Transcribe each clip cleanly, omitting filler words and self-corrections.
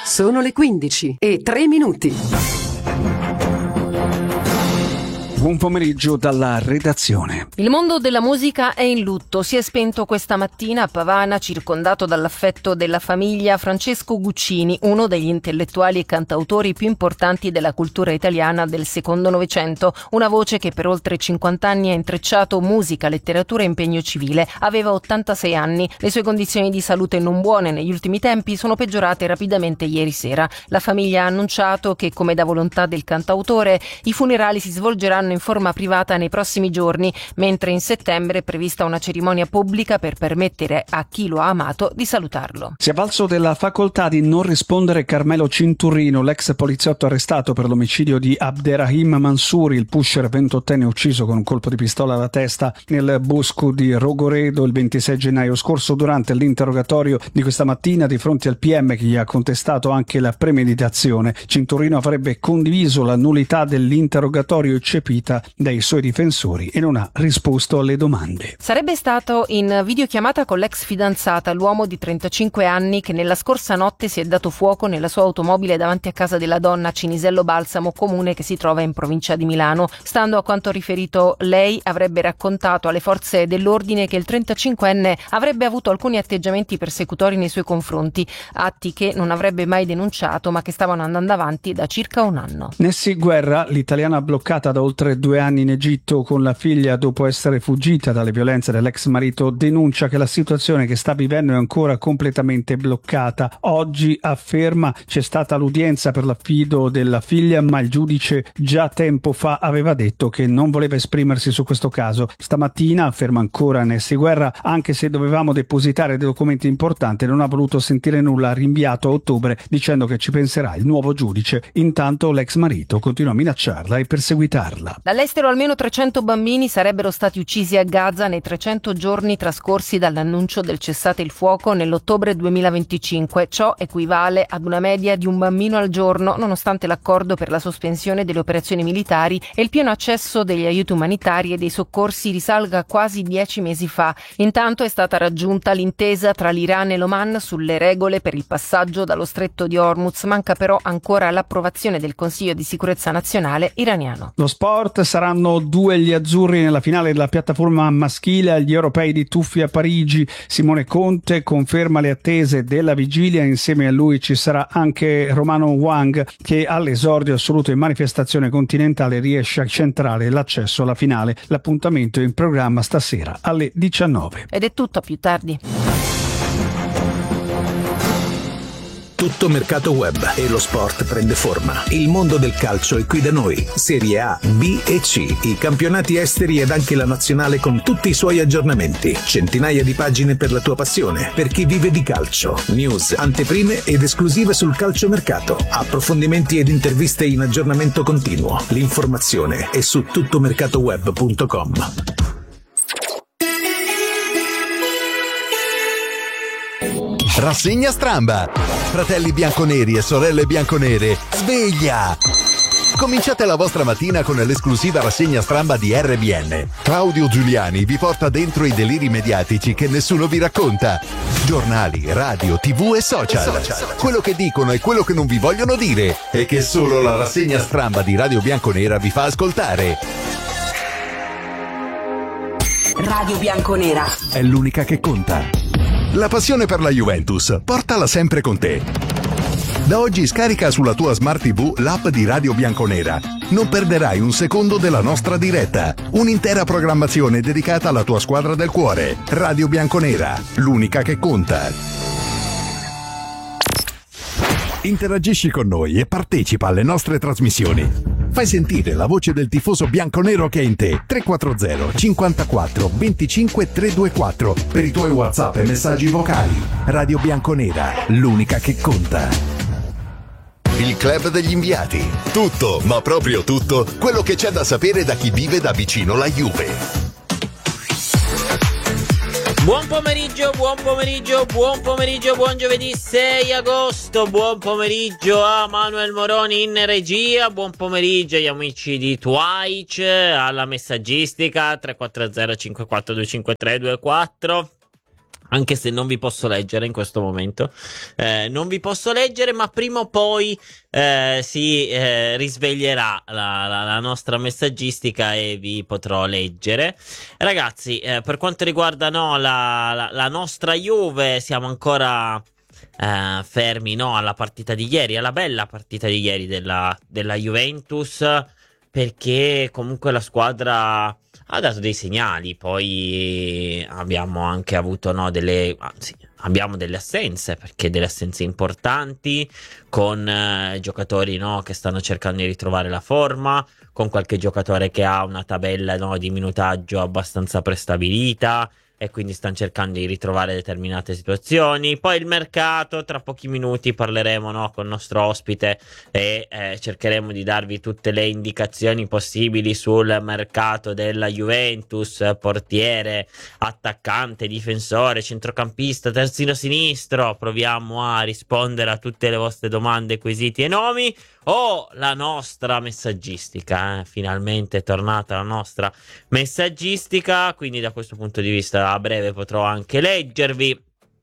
Sono le 15:03. Buon pomeriggio dalla redazione. Il mondo della musica è in lutto. Si è spento questa mattina a Pavana, circondato dall'affetto della famiglia, Francesco Guccini, uno degli intellettuali e cantautori più importanti della cultura italiana del secondo Novecento. Una voce che per oltre 50 anni ha intrecciato musica, letteratura e impegno civile. Aveva 86 anni. Le sue condizioni di salute non buone negli ultimi tempi sono peggiorate rapidamente ieri sera. La famiglia ha annunciato che, come da volontà del cantautore, i funerali si svolgeranno in forma privata nei prossimi giorni, mentre in settembre è prevista una cerimonia pubblica per permettere a chi lo ha amato di salutarlo. Si è avvalso della facoltà di non rispondere Carmelo Cinturino, l'ex poliziotto arrestato per l'omicidio di Abderrahim Mansouri, il pusher 28enne ucciso con un colpo di pistola alla testa nel bosco di Rogoredo il 26 gennaio scorso. Durante l'interrogatorio di questa mattina di fronte al PM, che gli ha contestato anche la premeditazione, Cinturino avrebbe condiviso la nullità dell'interrogatorio eccepita dai suoi difensori e non ha risposto alle domande. Sarebbe stato in videochiamata con l'ex fidanzata, l'uomo di 35 anni che nella scorsa notte si è dato fuoco nella sua automobile davanti a casa della donna a Cinisello Balsamo, comune che si trova in provincia di Milano. Stando a quanto riferito lei, avrebbe raccontato alle forze dell'ordine che il 35enne avrebbe avuto alcuni atteggiamenti persecutori nei suoi confronti, atti che non avrebbe mai denunciato ma che stavano andando avanti da circa un anno. Nessi Guerra, l'italiana bloccata da oltre 2 anni in Egitto con la figlia dopo essere fuggita dalle violenze dell'ex marito, denuncia che la situazione che sta vivendo è ancora completamente bloccata. Oggi afferma c'è stata l'udienza per l'affido della figlia, ma il giudice già tempo fa aveva detto che non voleva esprimersi su questo caso. Stamattina, afferma ancora Nessi Guerra, anche se dovevamo depositare dei documenti importanti, non ha voluto sentire nulla, ha rinviato a ottobre dicendo che ci penserà il nuovo giudice. Intanto l'ex marito continua a minacciarla e perseguitarla. Dall'estero almeno 300 bambini sarebbero stati uccisi a Gaza nei 300 giorni trascorsi dall'annuncio del cessate il fuoco nell'ottobre 2025. Ciò equivale ad una media di un bambino al giorno, nonostante l'accordo per la sospensione delle operazioni militari e il pieno accesso degli aiuti umanitari e dei soccorsi risalga a quasi 10 mesi fa. Intanto è stata raggiunta l'intesa tra l'Iran e l'Oman sulle regole per il passaggio dallo stretto di Hormuz. Manca però ancora l'approvazione del Consiglio di sicurezza nazionale iraniano. Lo sport, saranno 2 gli azzurri nella finale della piattaforma maschile agli europei di tuffi a Parigi. Simone Conte conferma le attese della vigilia, insieme a lui ci sarà anche Romano Wang, che all'esordio assoluto in manifestazione continentale riesce a centrare l'accesso alla finale. L'appuntamento è in programma stasera alle 19. Ed è tutto, a più tardi. Tutto mercato web e lo sport prende forma. Il mondo del calcio è qui da noi. Serie A, B e C, i campionati esteri ed anche la nazionale con tutti i suoi aggiornamenti. Centinaia di pagine per la tua passione, per chi vive di calcio. News, anteprime ed esclusive sul calciomercato. Approfondimenti ed interviste in aggiornamento continuo. L'informazione è su tuttomercatoweb.com. Rassegna Stramba. Fratelli bianconeri e sorelle bianconere, sveglia! Cominciate la vostra mattina con l'esclusiva rassegna Stramba di RBN. Claudio Giuliani vi porta dentro i deliri mediatici che nessuno vi racconta. Giornali, radio, TV e social. Quello che dicono e quello che non vi vogliono dire e che solo la rassegna Stramba di Radio Bianconera vi fa ascoltare. Radio Bianconera È l'unica che conta. La passione per la Juventus, portala sempre con te. Da oggi scarica sulla tua Smart TV l'app di Radio Bianconera. Non perderai un secondo della nostra diretta. Un'intera programmazione dedicata alla tua squadra del cuore. Radio Bianconera, l'unica che conta. Interagisci con noi e partecipa alle nostre trasmissioni. Fai sentire la voce del tifoso bianconero che è in te. 340 54 25 324 per i tuoi WhatsApp e messaggi vocali. Radio Bianconera, l'unica che conta. Il club degli inviati. Tutto, ma proprio tutto, quello che c'è da sapere da chi vive da vicino la Juve. Buon pomeriggio, buon giovedì 6 agosto, buon pomeriggio a Manuel Moroni in regia, buon pomeriggio agli amici di Twitch, alla messaggistica 340 54 253 24. anche se non vi posso leggere in questo momento, non vi posso leggere, ma prima o poi si risveglierà la nostra messaggistica e vi potrò leggere. Ragazzi, per quanto riguarda la nostra Juve, siamo ancora fermi, alla partita di ieri, alla bella partita di ieri della Juventus, perché comunque la squadra ha dato dei segnali. Poi abbiamo anche avuto abbiamo delle assenze, perché delle assenze importanti, con giocatori che stanno cercando di ritrovare la forma, con qualche giocatore che ha una tabella di minutaggio abbastanza prestabilita e quindi stanno cercando di ritrovare determinate situazioni. Poi il mercato, tra pochi minuti parleremo con il nostro ospite e cercheremo di darvi tutte le indicazioni possibili sul mercato della Juventus: portiere, attaccante, difensore, centrocampista, terzino sinistro. Proviamo a rispondere a tutte le vostre domande, quesiti e nomi. La nostra messaggistica, finalmente è tornata la nostra messaggistica, quindi da questo punto di vista a breve potrò anche leggervi,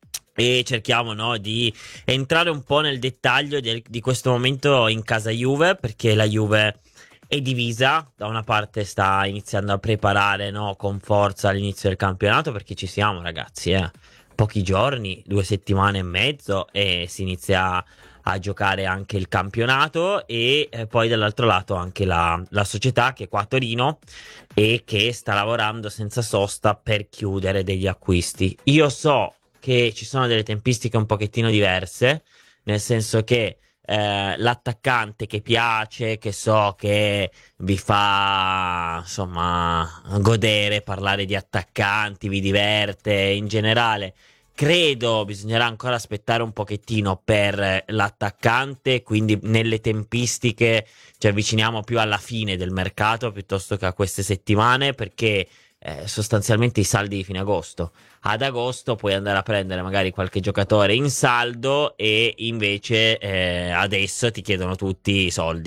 e cerchiamo di entrare un po' nel dettaglio di questo momento in casa Juve, perché la Juve è divisa. Da una parte sta iniziando a preparare con forza l'inizio del campionato, perché ci siamo, ragazzi, pochi giorni, 2 settimane e mezzo, e si inizia a giocare anche il campionato. E poi dall'altro lato anche la società, che è qua a Torino e che sta lavorando senza sosta per chiudere degli acquisti. Io so che ci sono delle tempistiche un pochettino diverse, nel senso che l'attaccante che piace, che so che vi fa insomma godere, parlare di attaccanti, vi diverte in generale. Credo bisognerà ancora aspettare un pochettino per l'attaccante, quindi nelle tempistiche ci avviciniamo più alla fine del mercato piuttosto che a queste settimane, perché sostanzialmente i saldi di fine agosto. Ad agosto puoi andare a prendere magari qualche giocatore in saldo, e invece adesso ti chiedono tutti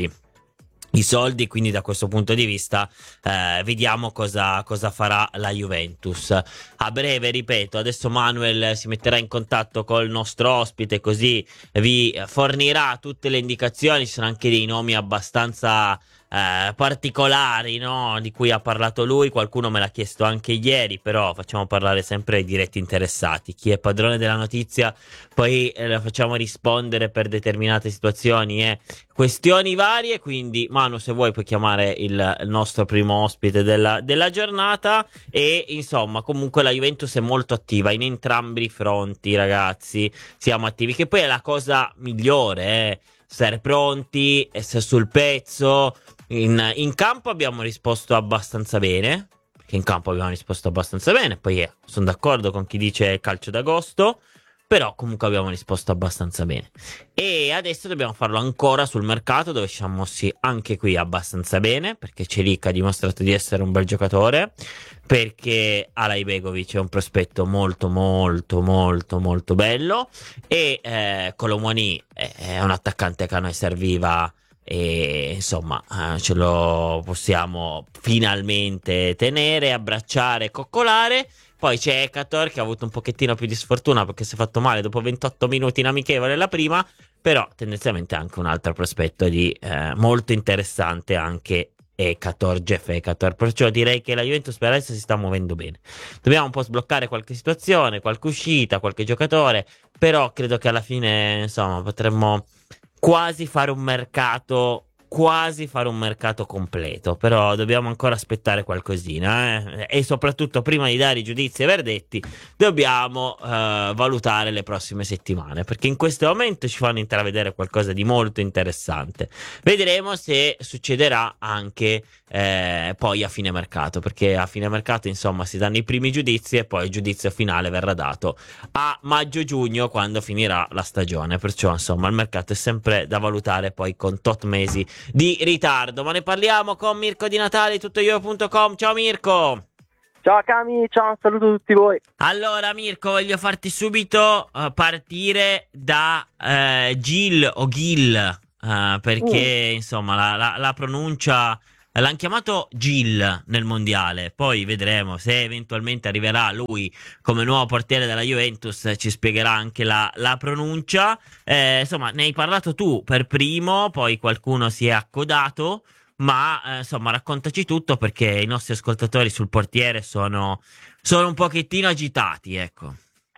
i soldi, quindi da questo punto di vista vediamo cosa farà la Juventus. A breve, ripeto, adesso Manuel si metterà in contatto col nostro ospite, così vi fornirà tutte le indicazioni. Ci sono anche dei nomi abbastanza particolari, di cui ha parlato lui. Qualcuno me l'ha chiesto anche ieri, però facciamo parlare sempre i diretti interessati. Chi è padrone della notizia poi la facciamo rispondere per determinate situazioni e questioni varie. Quindi Manu, se vuoi puoi chiamare il nostro primo ospite della giornata. E insomma, comunque la Juventus è molto attiva in entrambi i fronti, ragazzi. Siamo attivi, che poi è la cosa migliore, stare pronti, essere sul pezzo. In campo abbiamo risposto abbastanza bene, poi sono d'accordo con chi dice calcio d'agosto, però comunque abbiamo risposto abbastanza bene. E adesso dobbiamo farlo ancora sul mercato, dove ci siamo mossi anche qui abbastanza bene, perché Celic ha dimostrato di essere un bel giocatore, perché Alaibegovic è un prospetto molto molto molto molto bello, e Kolo Muani è un attaccante che a noi serviva, e insomma ce lo possiamo finalmente tenere, abbracciare, coccolare. Poi c'è Ekator, che ha avuto un pochettino più di sfortuna perché si è fatto male dopo 28 minuti in amichevole la prima, però tendenzialmente anche un altro prospetto molto interessante, anche Jeff Ekator. Perciò direi che la Juventus per adesso si sta muovendo bene. Dobbiamo un po' sbloccare qualche situazione, qualche uscita, qualche giocatore, però credo che alla fine insomma potremmo quasi fare un mercato completo, però dobbiamo ancora aspettare qualcosina, e soprattutto prima di dare i giudizi e verdetti dobbiamo valutare le prossime settimane, perché in questo momento ci fanno intravedere qualcosa di molto interessante. Vedremo se succederà anche poi a fine mercato, perché a fine mercato insomma si danno i primi giudizi e poi il giudizio finale verrà dato a maggio-giugno, quando finirà la stagione. Perciò insomma il mercato è sempre da valutare poi con tot mesi di ritardo. Ma ne parliamo con Mirko Di Natale, tuttoio.com. Ciao Mirko. Ciao Cami, ciao, un saluto a tutti voi. Allora Mirko, voglio farti subito partire da Gil o Gil, perché insomma la pronuncia l'hanno chiamato Gil nel mondiale, poi vedremo se eventualmente arriverà lui come nuovo portiere della Juventus, ci spiegherà anche la pronuncia. Insomma, ne hai parlato tu per primo, poi qualcuno si è accodato, ma insomma raccontaci tutto, perché i nostri ascoltatori sul portiere sono un pochettino agitati, ecco.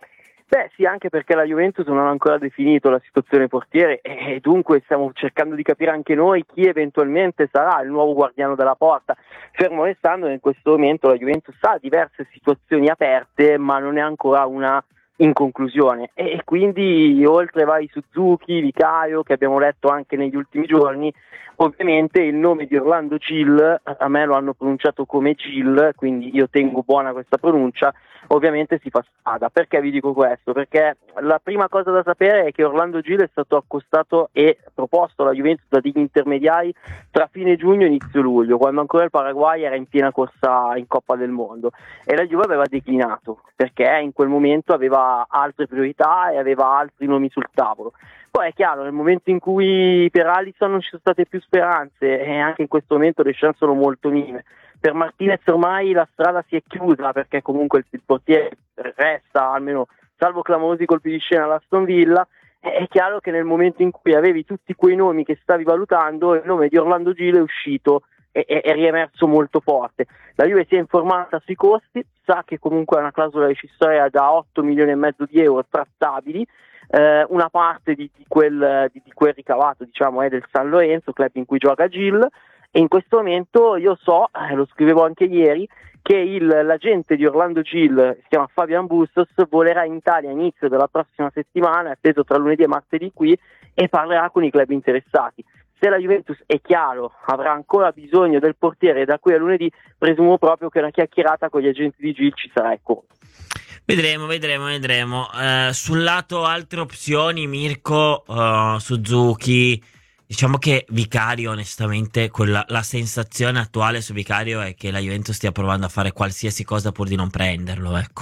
Beh sì, anche perché la Juventus non ha ancora definito la situazione portiere e dunque stiamo cercando di capire anche noi chi eventualmente sarà il nuovo guardiano della porta, fermo restando che in questo momento la Juventus ha diverse situazioni aperte ma non è ancora una in conclusione, e quindi oltre ai vari Suzuki, Vicario che abbiamo letto anche negli ultimi giorni, ovviamente il nome di Orlando Gil, a me lo hanno pronunciato come Gil, quindi io tengo buona questa pronuncia, ovviamente si fa strada. Perché vi dico questo? Perché la prima cosa da sapere è che Orlando Gil è stato accostato e proposto alla Juventus da degli intermediari tra fine giugno e inizio luglio, quando ancora il Paraguay era in piena corsa in Coppa del Mondo, e la Juve aveva declinato perché in quel momento aveva altre priorità e aveva altri nomi sul tavolo. Poi è chiaro, nel momento in cui per Alisson non ci sono state più speranze, e anche in questo momento le chance sono molto minime. Per Martinez ormai la strada si è chiusa, perché comunque il portiere resta, almeno salvo clamorosi colpi di scena all'Aston Villa. È chiaro che nel momento in cui avevi tutti quei nomi che stavi valutando, il nome di Orlando Gil è uscito e è riemerso molto forte. La Juve si è informata sui costi, sa che comunque è una clausola rescissoria da 8 milioni e mezzo di euro trattabili. Una parte di quel ricavato, diciamo, è del San Lorenzo, club in cui gioca Gil, e in questo momento io so, lo scrivevo anche ieri, che l'agente di Orlando Gil, si chiama Fabian Bustos, volerà in Italia all'inizio della prossima settimana, è atteso tra lunedì e martedì qui, e parlerà con i club interessati. Se la Juventus, è chiaro, avrà ancora bisogno del portiere da qui a lunedì, presumo proprio che una chiacchierata con gli agenti di Gil ci sarà, ecco. Vedremo. Sul lato altre opzioni, Mirko, Suzuki, diciamo che Vicario, onestamente, la sensazione attuale su Vicario è che la Juventus stia provando a fare qualsiasi cosa pur di non prenderlo, ecco.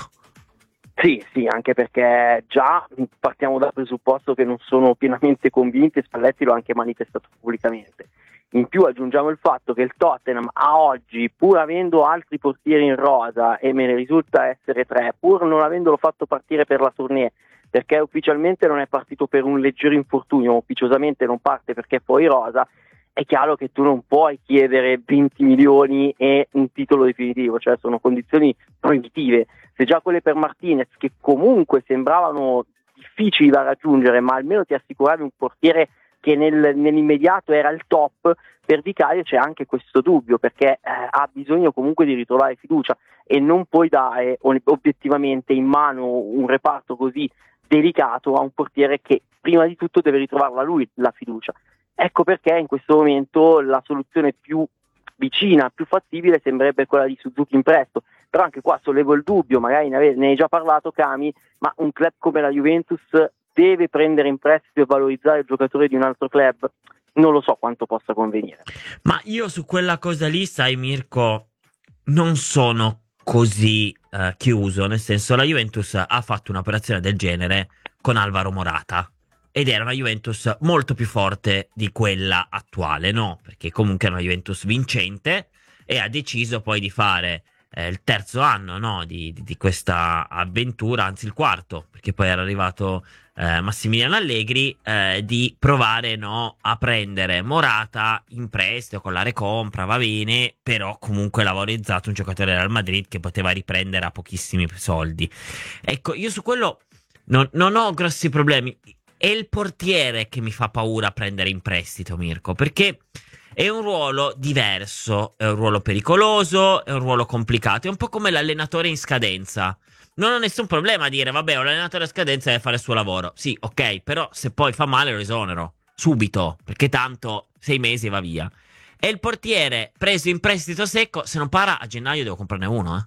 Sì, anche perché già partiamo dal presupposto che non sono pienamente convinti, e Spalletti lo ha anche manifestato pubblicamente. In più aggiungiamo il fatto che il Tottenham a oggi, pur avendo altri portieri in rosa, e me ne risulta essere 3, pur non avendolo fatto partire per la tournée, perché ufficialmente non è partito per un leggero infortunio, ufficiosamente non parte perché poi rosa, è chiaro che tu non puoi chiedere 20 milioni e un titolo definitivo, cioè sono condizioni proibitive. Se già quelle per Martinez, che comunque sembravano difficili da raggiungere, ma almeno ti assicuravi un portiere che nell'immediato era il top, per Vicario c'è anche questo dubbio, perché ha bisogno comunque di ritrovare fiducia, e non puoi dare obiettivamente in mano un reparto così delicato a un portiere che prima di tutto deve ritrovarla lui la fiducia. Ecco perché in questo momento la soluzione più vicina, più fattibile sembrerebbe quella di Suzuki in prestito, però anche qua sollevo il dubbio, magari ne hai già parlato Cami, ma un club come la Juventus deve prendere in prestito e valorizzare il giocatore di un altro club? Non lo so quanto possa convenire. Ma io su quella cosa lì, sai Mirko, non sono così chiuso, nel senso, la Juventus ha fatto un'operazione del genere con Alvaro Morata ed era una Juventus molto più forte di quella attuale, no? Perché comunque era una Juventus vincente e ha deciso poi di fare il terzo anno, no? di questa avventura, anzi il quarto, perché poi era arrivato Massimiliano Allegri, di provare, no, a prendere Morata in prestito con la recompra, va bene, però comunque valorizzato un giocatore del Real Madrid che poteva riprendere a pochissimi soldi. Ecco, io su quello non ho grossi problemi. È il portiere che mi fa paura prendere in prestito, Mirko, perché è un ruolo diverso, è un ruolo pericoloso, è un ruolo complicato, è un po' come l'allenatore in scadenza. Non ho nessun problema a dire, vabbè, un allenatore a scadenza deve fare il suo lavoro. Sì, ok, però se poi fa male lo esonero, subito, perché tanto 6 mesi va via. E il portiere preso in prestito secco, se non para a gennaio devo comprarne uno,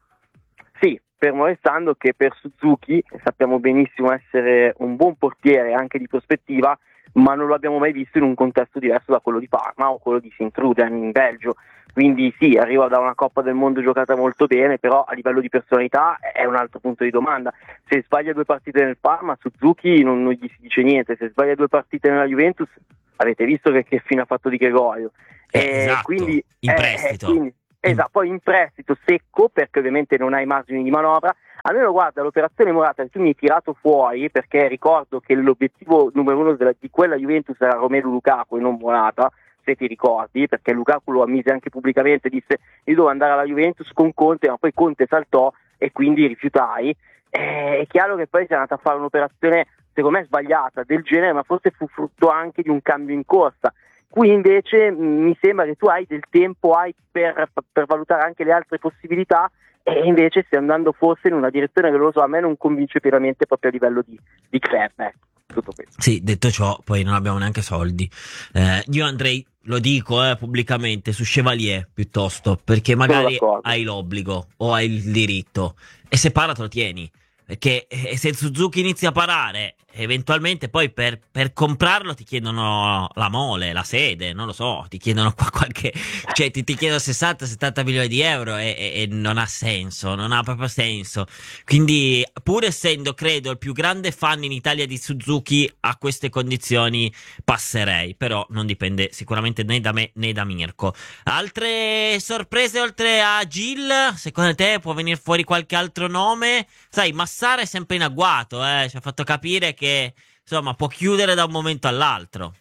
Sì, fermo restando che per Suzuki sappiamo benissimo essere un buon portiere anche di prospettiva, ma non lo abbiamo mai visto in un contesto diverso da quello di Parma o quello di Sint-Truiden in Belgio. Quindi sì, arriva da una Coppa del Mondo giocata molto bene, però a livello di personalità è un altro punto di domanda. Se sbaglia 2 partite nel Parma, Suzuki non gli si dice niente. Se sbaglia 2 partite nella Juventus, avete visto che fine ha fatto Di Gregorio. Esatto, quindi, in prestito. Esatto, poi in prestito secco, perché ovviamente non hai margini di manovra. Almeno guarda, l'operazione Morata che tu mi hai tirato fuori, perché ricordo che l'obiettivo numero uno di quella Juventus era Romelu Lukaku e non Morata, se ti ricordi, perché Lukaku lo ammise anche pubblicamente, disse io devo andare alla Juventus con Conte, ma poi Conte saltò e quindi rifiutai. È chiaro che poi si è andata a fare un'operazione secondo me sbagliata del genere, ma forse fu frutto anche di un cambio in corsa. Qui invece mi sembra che tu hai del tempo per valutare anche le altre possibilità, e invece stai andando forse in una direzione che, lo so, a me non convince pienamente proprio a livello di club, tutto questo. Sì, detto ciò, poi non abbiamo neanche soldi. Io andrei, lo dico pubblicamente, su Chevalier piuttosto, perché magari hai l'obbligo o hai il diritto, e se para te lo tieni. Perché se Suzuki inizia a parare, eventualmente poi per comprarlo ti chiedono la mole, la sede, non lo so, ti chiedono qualche, cioè ti chiedono 60-70 milioni di euro e non ha senso, non ha proprio senso. Quindi, pur essendo, credo, il più grande fan in Italia di Suzuki, a queste condizioni passerei, però non dipende sicuramente né da me né da Mirko. Altre sorprese oltre a Gil? Secondo te può venire fuori qualche altro nome? Sai, Massara è sempre in agguato, ci ha fatto capire che insomma può chiudere da un momento all'altro.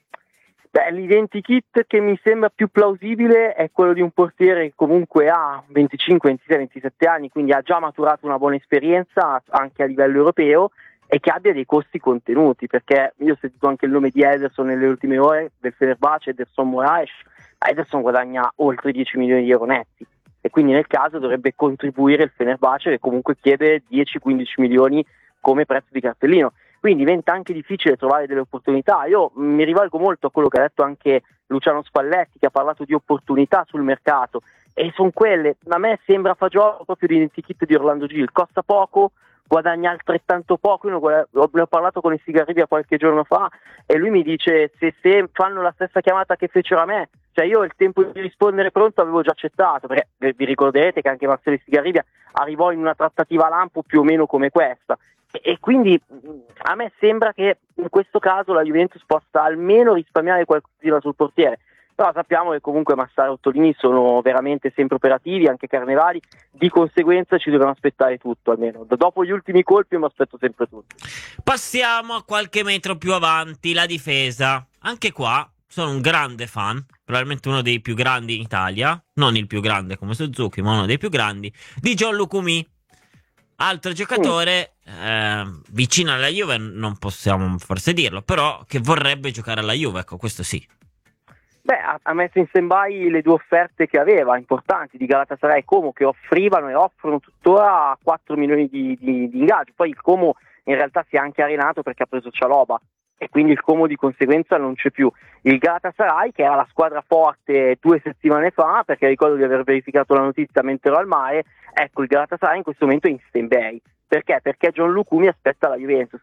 Beh, l'identikit che mi sembra più plausibile è quello di un portiere che comunque ha 25, 26, 27 anni, quindi ha già maturato una buona esperienza anche a livello europeo e che abbia dei costi contenuti, perché io ho sentito anche il nome di Ederson nelle ultime ore, del Fenerbahce, Ederson Moraes. Ederson guadagna oltre 10 milioni di euro netti, e quindi nel caso dovrebbe contribuire il Fenerbahce, che comunque chiede 10-15 milioni come prezzo di cartellino, quindi diventa anche difficile trovare delle opportunità. Io mi rivalgo molto a quello che ha detto anche Luciano Spalletti, che ha parlato di opportunità sul mercato, e sono quelle, a me sembra fagiolo proprio l'identikit di Orlando Gil, costa poco, guadagna altrettanto poco. Io ne ho parlato con il Sigarribia qualche giorno fa e lui mi dice se fanno la stessa chiamata che fecero a me, cioè io il tempo di rispondere pronto avevo già accettato, perché vi ricorderete che anche Marcelo Sigarribia arrivò in una trattativa lampo più o meno come questa, e quindi a me sembra che in questo caso la Juventus possa almeno risparmiare qualcosina sul portiere. Però sappiamo che comunque Massara e Ottolini sono veramente sempre operativi, anche Carnevali, di conseguenza ci dobbiamo aspettare tutto, almeno dopo gli ultimi colpi mi aspetto sempre tutto. Passiamo a qualche metro più avanti, la difesa. Anche qua sono un grande fan, probabilmente uno dei più grandi in Italia, non il più grande come Suzuki, ma uno dei più grandi, di Gianluca Mi. Altro giocatore vicino alla Juve, non possiamo forse dirlo, però che vorrebbe giocare alla Juve, ecco, questo sì. Beh, ha messo in stand-by le due offerte che aveva, importanti, di Galatasaray e Como, che offrivano e offrono tuttora 4 milioni di ingaggio. Poi il Como in realtà si è anche arenato perché ha preso Cialoba, e quindi il Como di conseguenza non c'è più. Il Galatasaray, che era la squadra forte 2 settimane fa, perché ricordo di aver verificato la notizia mentre ero al mare, ecco, il Galatasaray in questo momento è in stand-by. Perché? Perché John Lucumi aspetta la Juventus.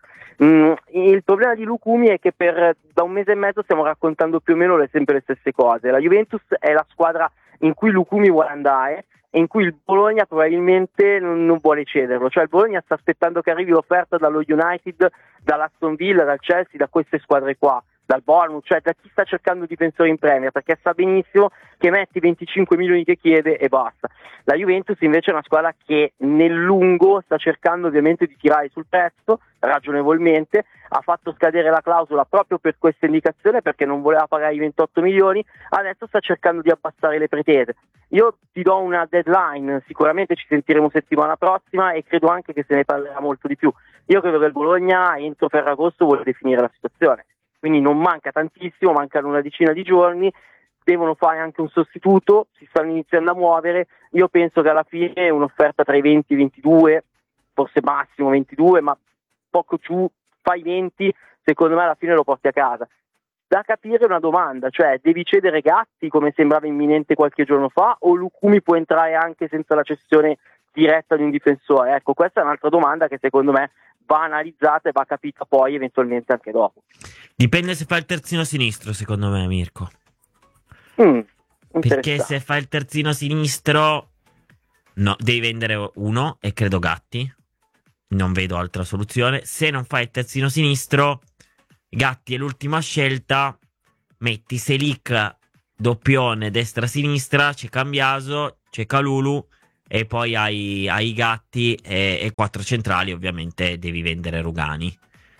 Il problema di Lucumi è che da un mese e mezzo stiamo raccontando più o meno sempre le stesse cose. La Juventus è la squadra in cui Lucumi vuole andare e in cui il Bologna probabilmente non vuole cederlo. Cioè il Bologna sta aspettando che arrivi l'offerta dallo United, dall'Aston Villa, dal Chelsea, da queste squadre qua, dal Bournemouth, cioè da chi sta cercando difensori in Premier, perché sa benissimo che metti 25 milioni che chiede e basta. La Juventus invece è una squadra che nel lungo sta cercando ovviamente di tirare sul prezzo ragionevolmente, ha fatto scadere la clausola proprio per questa indicazione, perché non voleva pagare i 28 milioni, adesso sta cercando di abbassare le pretese. Io ti do una deadline, sicuramente ci sentiremo settimana prossima e credo anche che se ne parlerà molto di più. Io credo che il Bologna entro Ferragosto vuole definire la situazione, quindi non manca tantissimo, mancano una decina di giorni, devono fare anche un sostituto, si stanno iniziando a muovere. Io penso che alla fine un'offerta tra i 20 e i 22, forse massimo 22, ma poco più, fai 20, secondo me alla fine lo porti a casa. Da capire una domanda, cioè devi cedere Gatti come sembrava imminente qualche giorno fa, o Lucumi può entrare anche senza la cessione diretta di un difensore? Ecco, questa è un'altra domanda che secondo me va analizzata e va capita poi eventualmente anche dopo. Dipende se fa il terzino sinistro, secondo me, Mirko. Perché se fa il terzino sinistro, no, devi vendere uno, e credo Gatti. Non vedo altra soluzione. Se non fai il terzino sinistro, Gatti è l'ultima scelta. Metti Selic doppione destra-sinistra, c'è Cambiaso, c'è Kalulu e poi hai Gatti e 4 centrali. Ovviamente devi vendere Rugani.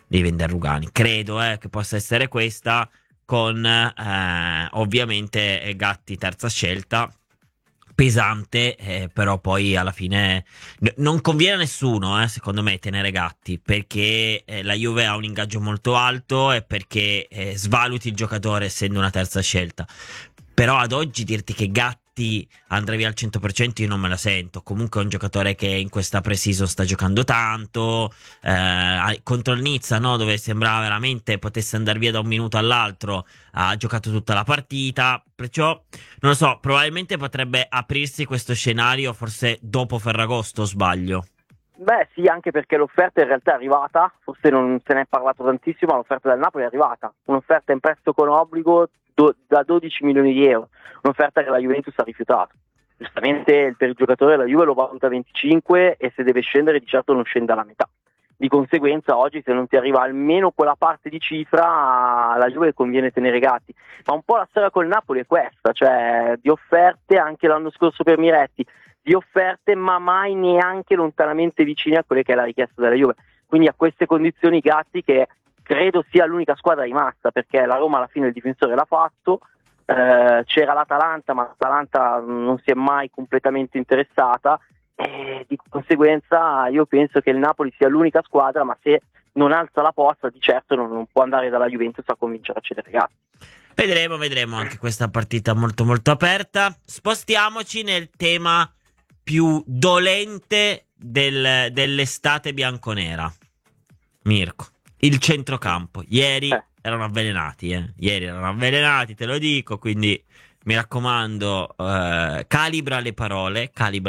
Credo che possa essere questa, con ovviamente Gatti terza scelta, pesante, però poi alla fine non conviene a nessuno, secondo me, tenere Gatti, perché la Juve ha un ingaggio molto alto e perché svaluti il giocatore essendo una terza scelta. Però ad oggi dirti che Gatti andrà via al 100% io non me la sento. Comunque è un giocatore che in questa pre-season sta giocando tanto, contro il Nizza, no, dove sembrava veramente potesse andare via da un minuto all'altro, ha giocato tutta la partita, perciò non lo so, probabilmente potrebbe aprirsi questo scenario forse dopo Ferragosto, o sbaglio? Beh sì, anche perché l'offerta in realtà è arrivata, forse non se ne è parlato tantissimo, ma l'offerta del Napoli è arrivata, un'offerta in prestito con obbligo da 12 milioni di euro, un'offerta che la Juventus ha rifiutato. Giustamente per il giocatore la Juve lo valuta 25 e se deve scendere di certo non scende alla metà. Di conseguenza oggi se non ti arriva almeno quella parte di cifra alla Juve conviene tenere Gatti. Ma un po' la storia col Napoli è questa, cioè di offerte anche l'anno scorso per Miretti, di offerte ma mai neanche lontanamente vicine a quelle che è la richiesta della Juve. Quindi a queste condizioni Gatti, che credo sia l'unica squadra rimasta, perché la Roma alla fine il difensore l'ha fatto, c'era l'Atalanta, ma l'Atalanta non si è mai completamente interessata, e di conseguenza io penso che il Napoli sia l'unica squadra, ma se non alza la posta di certo non può andare dalla Juventus a convincere a cedere Gatti. Vedremo anche questa partita molto molto aperta. Spostiamoci nel tema più dolente dell'estate bianconera, Mirko, il centrocampo. Ieri erano avvelenati, te lo dico, quindi mi raccomando, calibra le parole.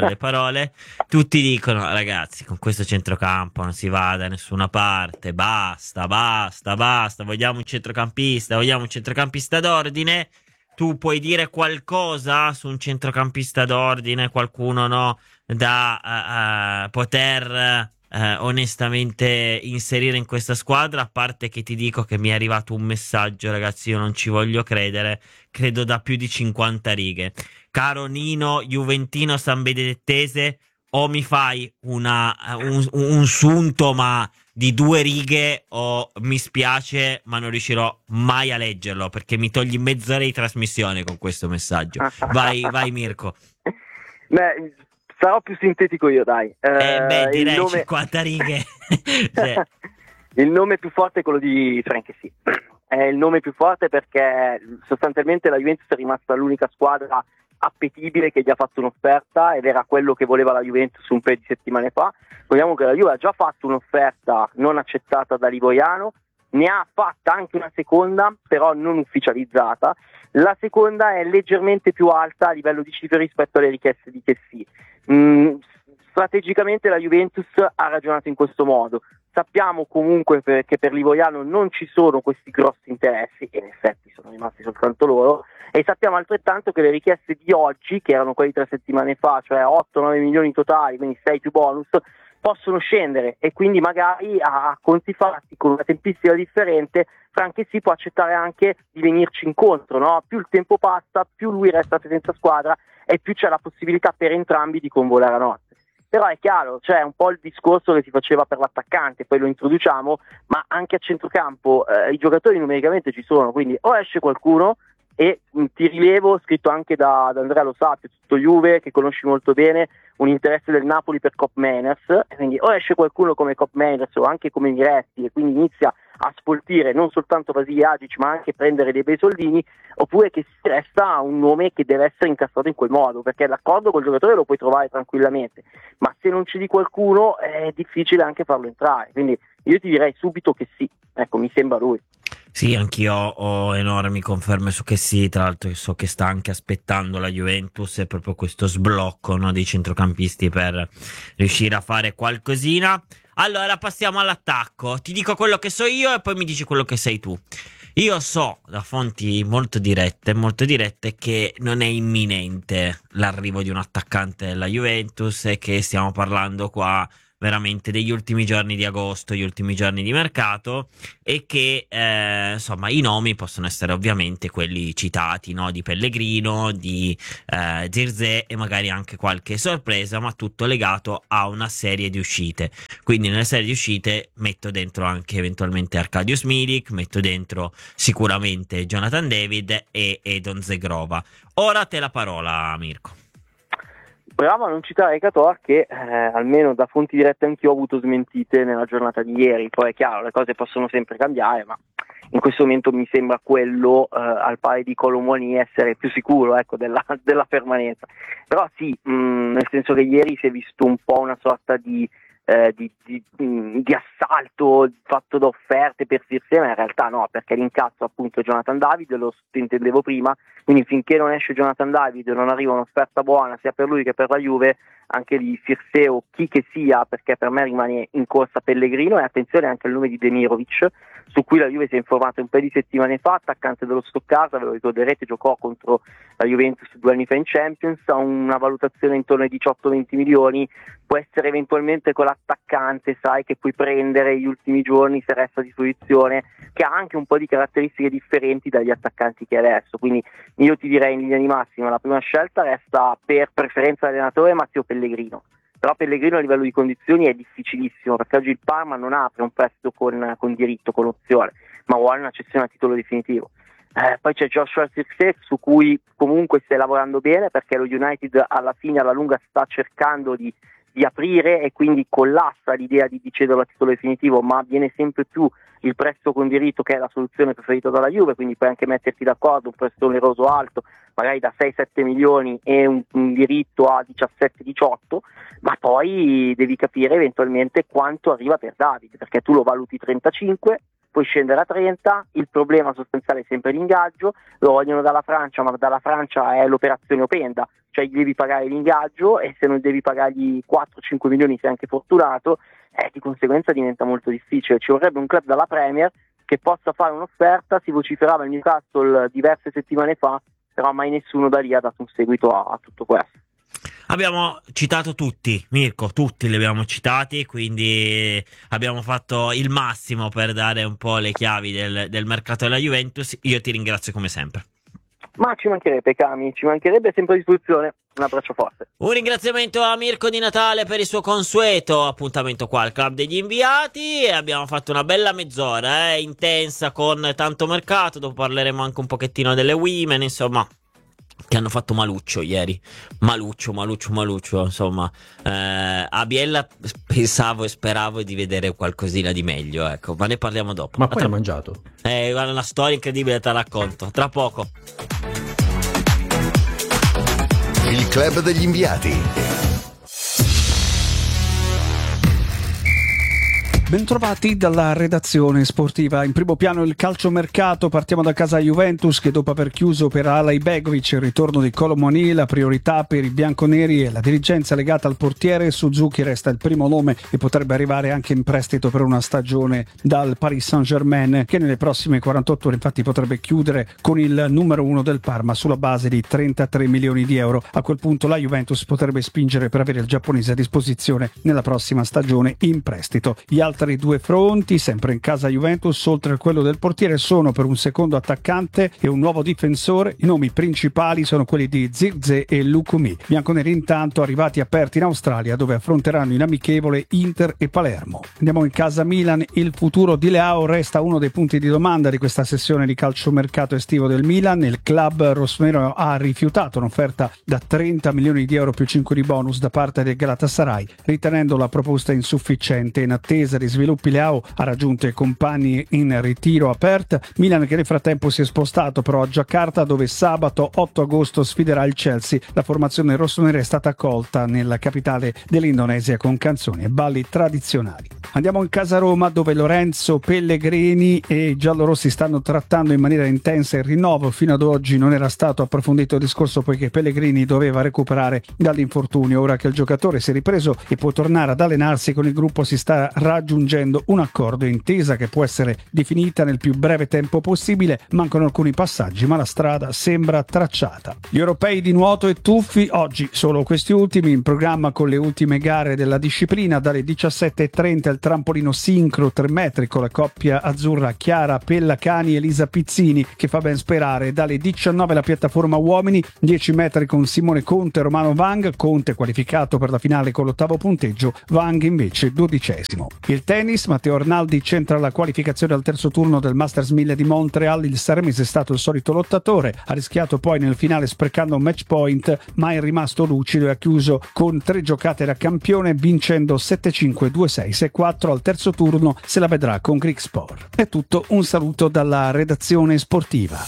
Tutti dicono: ragazzi, con questo centrocampo non si va da nessuna parte, basta, vogliamo un centrocampista d'ordine. Tu puoi dire qualcosa su un centrocampista d'ordine, qualcuno no, da poter onestamente inserire in questa squadra? A parte che ti dico che mi è arrivato un messaggio, ragazzi, io non ci voglio credere, credo da più di 50 righe. Caro Nino Juventino Sanbenedettese, o mi fai un sunto ma di 2 righe, o mi spiace ma non riuscirò mai a leggerlo, perché mi togli mezz'ora di trasmissione con questo messaggio. Vai Mirko. Beh, sarò più sintetico io, dai. Direi 50 righe. Cioè. Il nome più forte è quello di Franchesi. È il nome più forte perché sostanzialmente la Juventus è rimasta l'unica squadra appetibile che gli ha fatto un'offerta, ed era quello che voleva la Juventus un paio di settimane fa. Vogliamo che la Juve ha già fatto un'offerta non accettata da Livoiano, ne ha fatta anche una seconda, però non ufficializzata. La seconda è leggermente più alta a livello di cifre rispetto alle richieste di Chessy. Strategicamente la Juventus ha ragionato in questo modo. Sappiamo comunque che per Livoiano non ci sono questi grossi interessi, e in effetti sono rimasti soltanto loro, e sappiamo altrettanto che le richieste di oggi, che erano quelle di 3 settimane fa, cioè 8-9 milioni totali, quindi 6 più bonus, possono scendere, e quindi magari a conti fatti, con una tempistica differente, Franchesi può accettare anche di venirci incontro, no? Più il tempo passa, più lui resta senza squadra e più c'è la possibilità per entrambi di convolare a notte. Però è chiaro, c'è un po' il discorso che si faceva per l'attaccante, poi lo introduciamo, ma anche a centrocampo i giocatori numericamente ci sono, quindi o esce qualcuno, e ti rilevo, scritto anche da Andrea Lo Sapio, tutto Juve, che conosci molto bene, un interesse del Napoli per Koop Meiners, quindi o esce qualcuno come Koop Meiners o anche come Miretti, e quindi inizia a sfoltire non soltanto Vasili Agic ma anche prendere dei bei soldini, oppure che si resta un nome che deve essere incassato in quel modo, perché l'accordo col giocatore lo puoi trovare tranquillamente, ma se non c'è di qualcuno è difficile anche farlo entrare, quindi io ti direi subito che sì, ecco, mi sembra lui. Sì, anch'io ho enormi conferme su che sì, tra l'altro so che sta anche aspettando la Juventus e proprio questo sblocco, no, dei centrocampisti per riuscire a fare qualcosina. Allora passiamo all'attacco, ti dico quello che so io e poi mi dici quello che sei tu. Io so da fonti molto dirette che non è imminente l'arrivo di un attaccante della Juventus e che stiamo parlando qua veramente degli ultimi giorni di agosto, gli ultimi giorni di mercato, e che insomma i nomi possono essere ovviamente quelli citati, no? Di Pellegrino, di Zirkzee e magari anche qualche sorpresa, ma tutto legato a una serie di uscite. Quindi nelle serie di uscite metto dentro anche eventualmente Arkadiusz Milik, metto dentro sicuramente Jonathan David e Edon Zegrova. Ora te la parola, Mirko. Proviamo a non citare Kator, che almeno da fonti dirette anch'io ho avuto smentite nella giornata di ieri. Poi è chiaro, le cose possono sempre cambiare, ma in questo momento mi sembra quello, al pari di Colomoni, essere più sicuro, ecco, della permanenza. Però sì, nel senso che ieri si è visto un po' una sorta di assalto fatto da offerte per Zirkzee, ma in realtà no, perché l'incasso appunto è Jonathan David, lo intendevo prima, quindi finché non esce Jonathan David, non arriva un'offerta buona sia per lui che per la Juve, anche lì Zirkzee o chi che sia, perché per me rimane in corsa Pellegrino, e attenzione anche al nome di Demirovic, su cui la Juve si è informata un paio di settimane fa, attaccante dello Stoccarda, ve lo ricorderete, giocò contro la Juventus 2 anni fa in Champions, ha una valutazione intorno ai 18-20 milioni, può essere eventualmente quell'attaccante, sai, che puoi prendere gli ultimi giorni se resta a disposizione, che ha anche un po' di caratteristiche differenti dagli attaccanti che adesso. Quindi io ti direi in linea di massima la prima scelta resta per preferenza dell'allenatore Matteo Pellegrino, però Pellegrino a livello di condizioni è difficilissimo, perché oggi il Parma non apre un prestito con diritto, con opzione, ma vuole una cessione a titolo definitivo. Poi c'è Joshua Zirkzee, su cui comunque stai lavorando bene, perché lo United alla fine, alla lunga, sta cercando di aprire, e quindi collassa l'idea di cederlo a titolo definitivo, ma viene sempre più il prestito con diritto, che è la soluzione preferita dalla Juve, quindi puoi anche metterti d'accordo, un prestito oneroso alto, magari da 6-7 milioni e un diritto a 17-18, ma poi devi capire eventualmente quanto arriva per David, perché tu lo valuti 35, puoi scendere a 30, il problema sostanziale è sempre l'ingaggio, lo vogliono dalla Francia, ma dalla Francia è l'operazione Openda, cioè gli devi pagare l'ingaggio, e se non devi pagargli 4-5 milioni sei anche fortunato, di conseguenza diventa molto difficile. Ci vorrebbe un club dalla Premier che possa fare un'offerta, si vociferava il Newcastle diverse settimane fa, però mai nessuno da lì ha dato un seguito a tutto questo. Abbiamo citato tutti, Mirko, tutti li abbiamo citati, quindi abbiamo fatto il massimo per dare un po' le chiavi del mercato della Juventus. Io ti ringrazio come sempre. Ma ci mancherebbe, Cami, ci mancherebbe, sempre a disposizione. Un abbraccio forte. Un ringraziamento a Mirko Di Natale per il suo consueto appuntamento qua al Club degli Inviati, e abbiamo fatto una bella mezz'ora intensa con tanto mercato. Dopo parleremo anche un pochettino delle women, insomma, che hanno fatto maluccio ieri. Maluccio, insomma. A Biella pensavo e speravo di vedere qualcosina di meglio, ecco, ma ne parliamo dopo. Ma poi ha mangiato? Guarda, una storia incredibile, te la racconto tra poco. Il Club degli Inviati. Bentrovati dalla redazione sportiva. In primo piano il calciomercato. Partiamo da casa Juventus, che dopo aver chiuso per Alaibegovic il ritorno di Colomoni, la priorità per i bianconeri e la dirigenza legata al portiere. Suzuki resta il primo nome e potrebbe arrivare anche in prestito per una stagione dal Paris Saint-Germain, che nelle prossime 48 ore infatti potrebbe chiudere con il numero 1 del Parma sulla base di 33 milioni di euro. A quel punto la Juventus potrebbe spingere per avere il giapponese a disposizione nella prossima stagione in prestito. Gli altri due fronti, sempre in casa Juventus, oltre a quello del portiere, sono per un secondo attaccante e un nuovo difensore. I nomi principali sono quelli di Zirkzee e Lukumi. Bianconeri intanto arrivati aperti in Australia, dove affronteranno in amichevole Inter e Palermo. Andiamo in casa Milan. Il futuro di Leao resta uno dei punti di domanda di questa sessione di calciomercato estivo del Milan. Il club rossonero ha rifiutato un'offerta da 30 milioni di euro più 5 di bonus da parte del Galatasaray, ritenendo la proposta insufficiente. In attesa di sviluppi, Leao ha raggiunto i compagni in ritiro a Perth. Milan che nel frattempo si è spostato però a Giacarta, dove sabato 8 agosto sfiderà il Chelsea. La formazione rossonera è stata accolta nella capitale dell'Indonesia con canzoni e balli tradizionali. Andiamo in casa Roma, dove Lorenzo Pellegrini e i giallorossi stanno trattando in maniera intensa il rinnovo. Fino ad oggi non era stato approfondito il discorso, poiché Pellegrini doveva recuperare dall'infortunio. Ora che il giocatore si è ripreso e può tornare ad allenarsi con il gruppo, si sta raggiungendo raggiungendo un accordo e intesa che può essere definita nel più breve tempo possibile. Mancano alcuni passaggi, ma la strada sembra tracciata. Gli europei di nuoto e tuffi, oggi solo questi ultimi, in programma con le ultime gare della disciplina. Dalle 17:30 il trampolino sincro 3 metri con la coppia azzurra Chiara Pellacani e Elisa Pizzini, che fa ben sperare. Dalle 19 la piattaforma uomini 10 metri con Simone Conte e Romano Vang. Conte qualificato per la finale con l'8° punteggio, Vang invece 12°. Il tennis, Matteo Arnaldi centra la qualificazione al terzo turno del Masters 1000 di Montreal. Il saremese è stato il solito lottatore, ha rischiato poi nel finale sprecando un match point, ma è rimasto lucido e ha chiuso con 3 giocate da campione, vincendo 7-5, 2-6, 6-4. Al terzo turno se la vedrà con Greek Sport. È tutto, un saluto dalla redazione sportiva.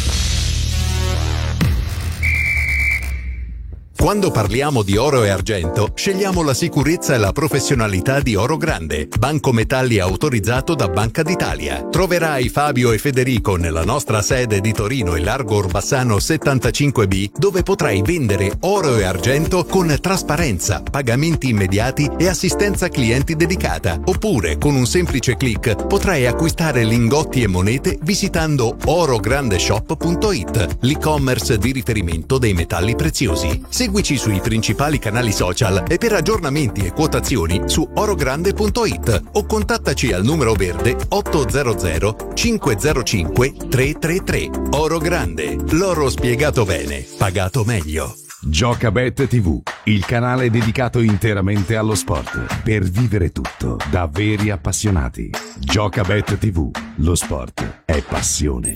Quando parliamo di oro e argento, scegliamo la sicurezza e la professionalità di Oro Grande, banco metalli autorizzato da Banca d'Italia. Troverai Fabio e Federico nella nostra sede di Torino e Largo Orbassano 75B, dove potrai vendere oro e argento con trasparenza, pagamenti immediati e assistenza clienti dedicata. Oppure, con un semplice click, potrai acquistare lingotti e monete visitando orograndeshop.it, l'e-commerce di riferimento dei metalli preziosi. Seguici sui principali canali social e per aggiornamenti e quotazioni su orogrande.it o contattaci al numero verde 800 505 333. Oro Grande, l'oro spiegato bene, pagato meglio. Giocabet TV, il canale dedicato interamente allo sport, per vivere tutto da veri appassionati. Giocabet TV, lo sport è passione.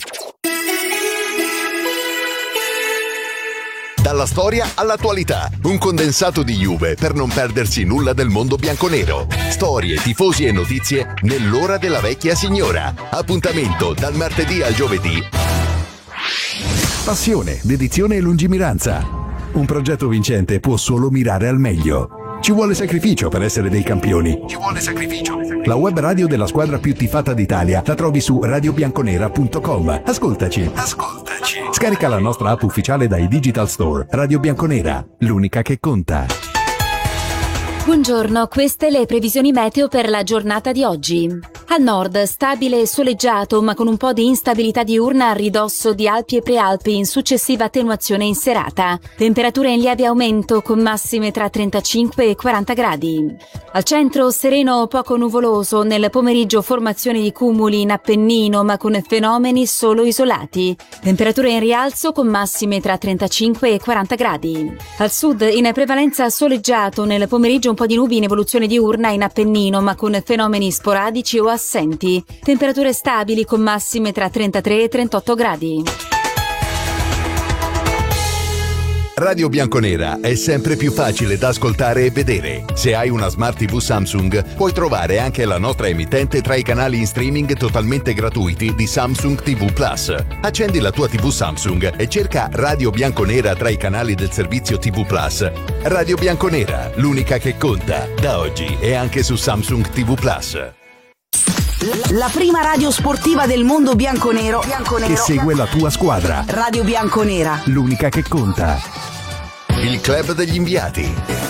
Dalla storia all'attualità, un condensato di Juve per non perdersi nulla del mondo bianconero. Storie, tifosi e notizie nell'ora della vecchia signora. Appuntamento dal martedì al giovedì. Passione, dedizione e lungimiranza. Un progetto vincente può solo mirare al meglio. Ci vuole sacrificio per essere dei campioni. Ci vuole sacrificio. La web radio della squadra più tifata d'Italia la trovi su radiobianconera.com. Ascoltaci. Scarica la nostra app ufficiale dai Digital Store. Radio Bianconera, l'unica che conta. Buongiorno, queste le previsioni meteo per la giornata di oggi. Al nord stabile e soleggiato, ma con un po' di instabilità diurna a ridosso di Alpi e Prealpi in successiva attenuazione in serata. Temperature in lieve aumento con massime tra 35 e 40 gradi. Al centro sereno poco nuvoloso, nel pomeriggio formazione di cumuli in Appennino ma con fenomeni solo isolati. Temperature in rialzo con massime tra 35 e 40 gradi. Al sud in prevalenza soleggiato, nel pomeriggio un po' di nubi in evoluzione diurna in Appennino ma con fenomeni sporadici o assenti. Temperature stabili con massime tra 33 e 38 gradi. Radio Bianconera è sempre più facile da ascoltare e vedere. Se hai una Smart TV Samsung, puoi trovare anche la nostra emittente tra i canali in streaming totalmente gratuiti di Samsung TV Plus. Accendi la tua TV Samsung e cerca Radio Bianconera tra i canali del servizio TV Plus. Radio Bianconera, l'unica che conta, da oggi e anche su Samsung TV Plus. La prima radio sportiva del mondo bianconero Che segue la tua squadra. Radio Bianconera, L'unica che conta. Il club degli inviati.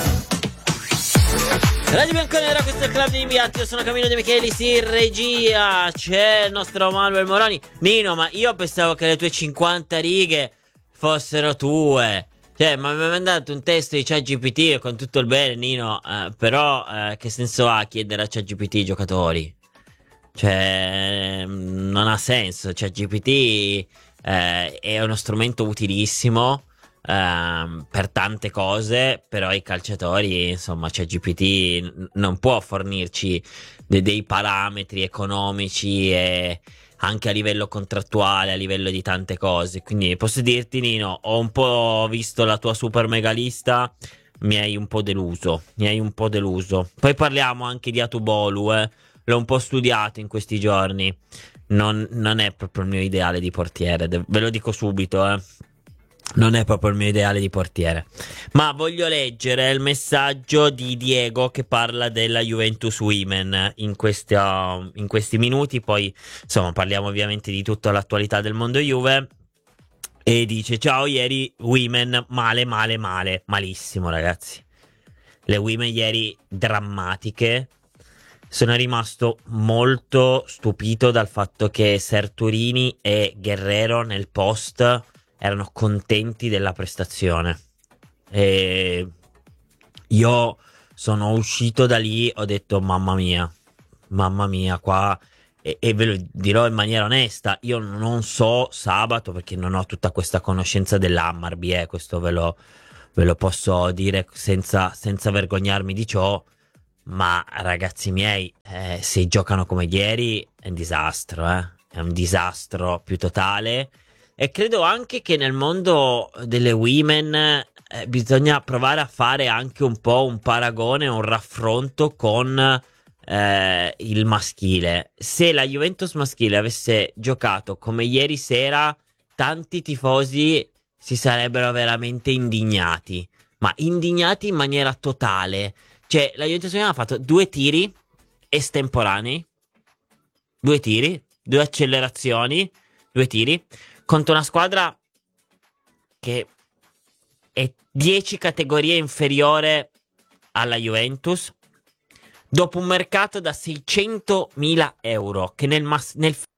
Radio Bianconera, questo è il club degli inviati. Io sono Camillo De Michelis, in regia c'è il nostro Manuel Moroni. Nino, ma io pensavo che le tue 50 righe fossero tue. Cioè, ma mi hai mandato un testo di ChatGPT con tutto il bene, Nino, però che senso ha chiedere a ChatGPT i giocatori? Cioè, non ha senso. ChatGPT è uno strumento utilissimo per tante cose, però i calciatori, insomma, ChatGPT non può fornirci dei parametri economici e anche a livello contrattuale, a livello di tante cose. Quindi posso dirti, Nino, ho un po' visto la tua super mega lista, mi hai un po' deluso. Poi parliamo anche di Atubolu, l'ho un po' studiato in questi giorni. Non è proprio il mio ideale di portiere, ve lo dico subito, non è proprio il mio ideale di portiere. Ma voglio leggere il messaggio di Diego che parla della Juventus Women in questi minuti. Poi insomma parliamo ovviamente di tutta l'attualità del mondo Juve. E dice: ciao, ieri Women malissimo, ragazzi. Le Women ieri drammatiche. sono rimasto molto stupito dal fatto che Serturini e Guerrero nel post erano contenti della prestazione. E io sono uscito da lì, ho detto mamma mia, qua. E ve lo dirò in maniera onesta, io non so sabato perché non ho tutta questa conoscenza dell'Hammarby, questo ve lo posso dire senza vergognarmi di ciò, ma ragazzi miei, se giocano come ieri è un disastro, è un disastro più totale. E credo anche che nel mondo delle women bisogna provare a fare anche un po' un paragone, un raffronto con il maschile. Se la Juventus maschile avesse giocato come ieri sera, tanti tifosi si sarebbero veramente indignati, ma indignati in maniera totale. Cioè, la Juventus ha fatto 2 tiri estemporanei, 2 accelerazioni, 2 tiri contro una squadra che è 10 categorie inferiore alla Juventus, dopo un mercato da 600.000 euro che nel